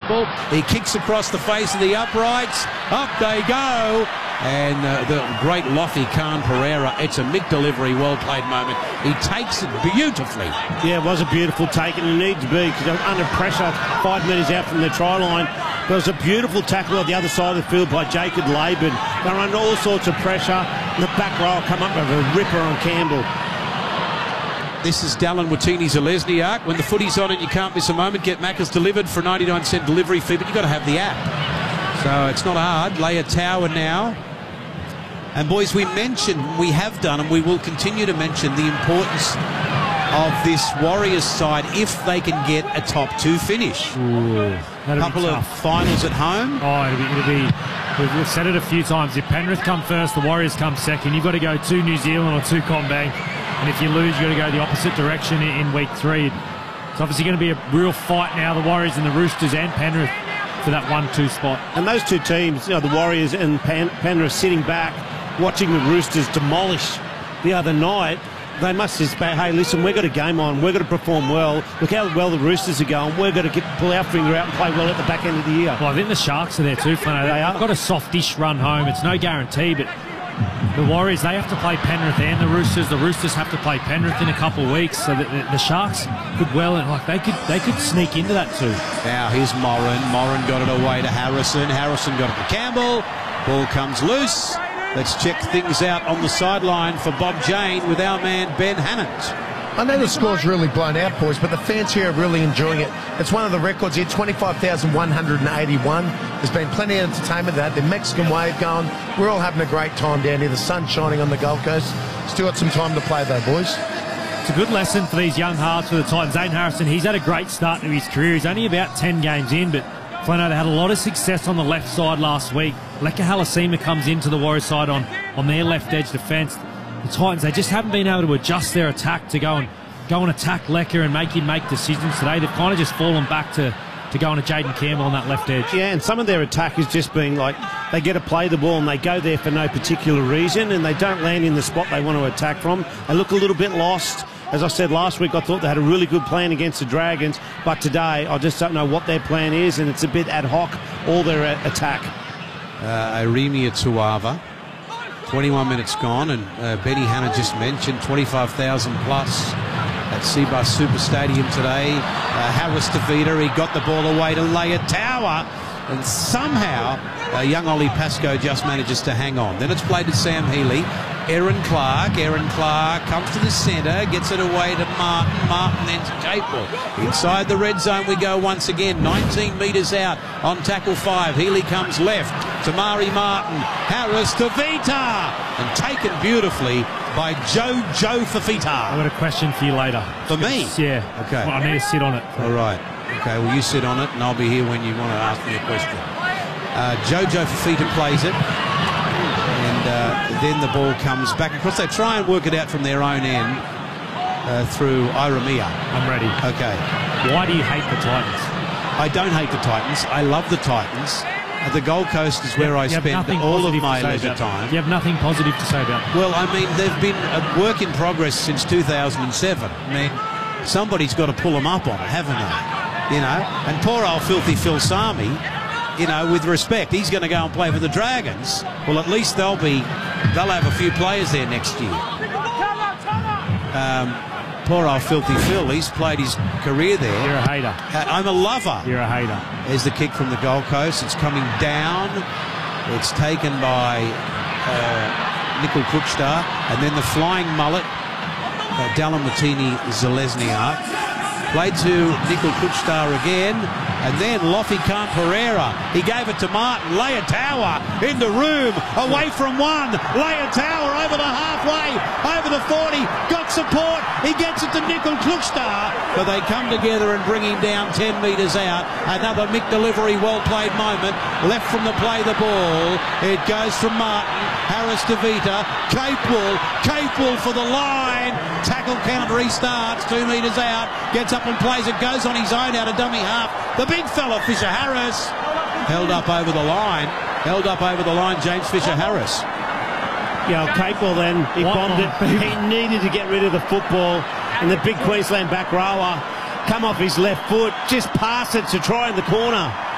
Campbell. He kicks across the face of the uprights. Up they go. And the great Lothy Khan Pereira. It's a Mick delivery, well-played moment. He takes it beautifully. Yeah, it was a beautiful take, and it needed to be, because under pressure 5 metres out from the try line. There was a beautiful tackle on the other side of the field by Jacob Laban. They're under all sorts of pressure. And the back row come up with a ripper on Campbell. This is Dallin Watini-Zelezniak. When the footy's on and you can't miss a moment, get Macca's delivered for a 99-cent delivery fee, but you've got to have the app. So it's not hard. Leia Tower now. And boys, we have done, and we will continue to mention the importance of this Warriors side if they can get a top 2 finish. Ooh, a couple of finals at home. We've said it a few times. If Penrith come first, the Warriors come second. You've got to go to New Zealand or to CommBank. And if you lose, you've got to go the opposite direction in week 3. It's obviously going to be a real fight now, the Warriors and the Roosters and Penrith for that 1-2 spot. And those two teams, the Warriors and Penrith sitting back, watching the Roosters demolish the other night, they must just say, hey, listen, we've got a game on. We've got to perform well. Look how well the Roosters are going. We've got to pull our finger out and play well at the back end of the year. Well, I think the Sharks are there too, Flano. They've got a softish run home. It's no guarantee, but the Warriors, they have to play Penrith and the Roosters. The Roosters have to play Penrith in a couple of weeks. So the Sharks could they could sneak into that too. Now here's Moran. Moran got it away to Harrison. Harrison got it to Campbell. Ball comes loose. Let's check things out on the sideline for Bob Jane with our man Ben Hannant. I know the score's really blown out, boys, but the fans here are really enjoying it. It's one of the records here, 25,181. There's been plenty of entertainment. They had the Mexican wave going. We're all having a great time down here. The sun's shining on the Gold Coast. Still got some time to play, though, boys. It's a good lesson for these young halves for the Titans. Zane Harrison, he's had a great start to his career. He's only about 10 games in, but Flano, they had a lot of success on the left side last week. Leka Halasima comes into the Warriors side on their left edge defence. The Titans, they just haven't been able to adjust their attack to go and attack Leka and make him make decisions today. They've kind of just fallen back to going to Jaden Campbell on that left edge. Yeah, and some of their attack is just being like, they get to play the ball and they go there for no particular reason and they don't land in the spot they want to attack from. They look a little bit lost. As I said last week, I thought they had a really good plan against the Dragons, but today I just don't know what their plan is, and it's a bit ad hoc, all their attack. Iremia Tuava, 21 minutes gone, and Benny Hanna just mentioned 25,000 plus at Cbus Super Stadium today. Harris to Vida, he got the ball away to Leia Tower, and somehow young Ollie Pascoe just manages to hang on. Then it's played to Sam Healy. Aaron Clark comes to the centre, gets it away to Martin then to Capewell. Inside the red zone we go once again, 19 metres out on tackle 5. Healy comes left to Mari Martin. Harris to Vita, and taken beautifully by Joe Fafita. I've got a question for you later. For me? Yeah. Okay. Well, I need to sit on it. All right. Okay, well, you sit on it, and I'll be here when you want to ask me a question. Joe Fafita plays it. And then the ball comes back across. They try and work it out from their own end through Iremia. I'm ready. Okay. Why do you hate the Titans? I don't hate the Titans. I love the Titans. The Gold Coast is where I spend all of my leisure time. You have nothing positive to say about them? Well, I mean, they've been a work in progress since 2007. I mean, somebody's got to pull them up on it, haven't they? You know, and poor old filthy Phil Sami, you know, with respect, he's going to go and play for the Dragons. Well, at least they'll have a few players there next year. Poor old filthy Phil, he's played his career there. You're a hater. I'm a lover. You're a hater. There's the kick from the Gold Coast. It's coming down. It's taken by Nickel Kuchtar, and then the flying mullet, Dallin Watini-Zelezniak. Played to Nickel Kuchtar again, and then Lothy Khan Pereira. He gave it to Martin. Leia Tower in the room, away from one. Leia Tower over the halfway, over the 40, got support. He gets it to Nickel Kuchtar, but they come together and bring him down 10 metres out. Another Mick delivery, well-played moment. Left from the play the ball. It goes from Martin. Harris to Vita. Capewell for the line. Tackle count restarts, 2 metres out. Gets up and plays it, goes on his own out of dummy half. The big fella, Fisher Harris, held up over the line, James Fisher Harris. Yeah, Capewell then, he bombed it. He needed to get rid of the football, and the big Queensland back rower come off his left foot, just pass it to try in the corner.